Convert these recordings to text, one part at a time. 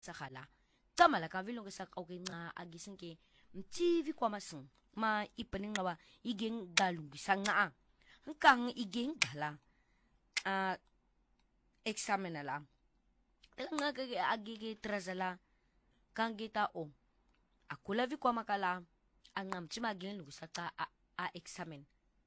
sakala tama la ka vilong sa okay nga agising ke mtv kwa maseng ma ipaning nga wa igeng galung gisang nga hangkang igeng gala examen na lang talang nga kagi agi trazala kang gitao ako lavi kwa makala ang amchimagin lusa ka examen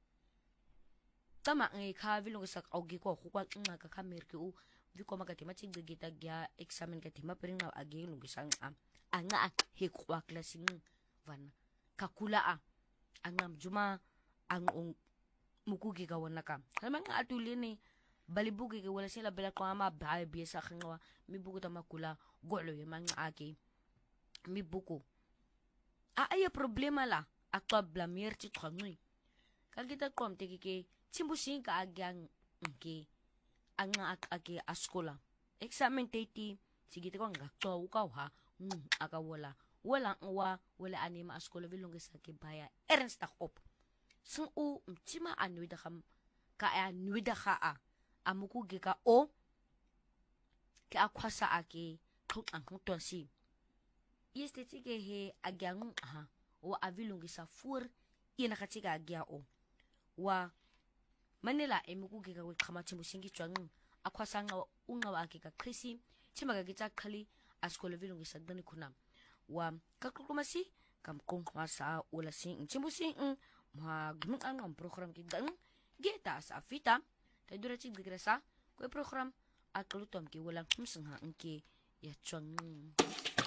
tama nga ka vilong sa augi ko kwa nga ka kamer ke u vi ko magati gita gya examen ka tima pero nga agi nung isang anga hekwa klasing van kakula ang juma ang mukugi ka wana ka kalama nga atuli ni balibugi ka wala sila bela ko ama baby sa kanga mi buko ta makula golo yung mga aki mi buko ay problema la akwa blamir ti trongoy kagita kom tiki ke timbusin ka agyang ke ang agi askola examen tati sige ko nga to ukaw ha aga wala anima askola bilong sa kibaya ernst takop sung mtima anwida ka anwida ka amuku gika o ke akwasa aki kung ang ton si este tige he agyang o avilong sa fur inakatika agya o wa Manila mukugi ka kamati musingi chwang akwasa nga unga wa ka krisi chimaga gita kali askola vilong isa dani kunam wa kakukumasi kam kung sa ula sing chimusing magmung ang program kidan geta sa fita tay dura chi digresa ko program at kalutom ki walang humsang ha ki ya chwang